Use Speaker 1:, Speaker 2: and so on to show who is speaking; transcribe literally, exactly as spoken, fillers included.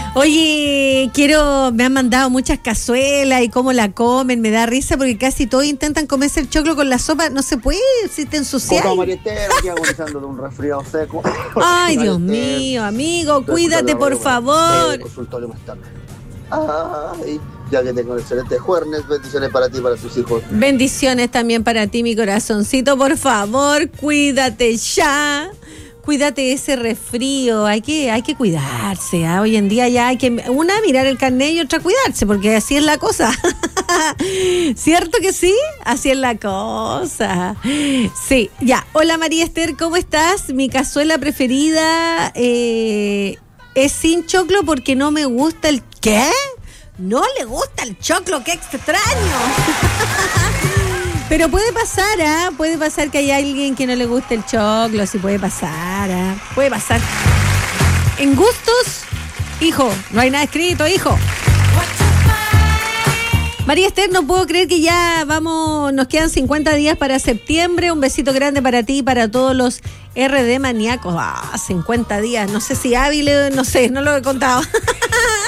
Speaker 1: Oye, quiero, me han mandado muchas cazuelas y cómo la comen, me da risa porque casi todos intentan comerse el choclo con la sopa, no se puede, si te ensucias.
Speaker 2: Como María Esther, aquí agonizando de un resfriado seco.
Speaker 1: Ay, Dios mío, amigo, cuídate por favor.
Speaker 2: Consultorio más tarde. Ay, ya que tengo excelentes jueves, bendiciones para ti y para tus hijos.
Speaker 1: Bendiciones también para ti, mi corazoncito, por favor, cuídate ya. Cuídate ese resfrío, hay que, hay que cuidarse, ¿eh? Hoy en día ya hay que, una mirar el carnet y otra cuidarse, porque así es la cosa. ¿Cierto que sí? Así es la cosa. Sí, ya. Hola María Esther, ¿cómo estás? Mi cazuela preferida eh, es sin choclo porque no me gusta el... ¿Qué? ¿No le gusta el choclo? ¡Qué extraño! Pero puede pasar, ¿ah? ¿eh? Puede pasar que haya alguien que no le guste el choclo, sí puede pasar, ¿ah? ¿eh? Puede pasar. En gustos, hijo, no hay nada escrito, hijo. María Esther, no puedo creer que ya vamos, nos quedan cincuenta días para septiembre. Un besito grande para ti y para todos los R D maníacos. Ah, cincuenta días, no sé si hábiles, no sé, no lo he contado.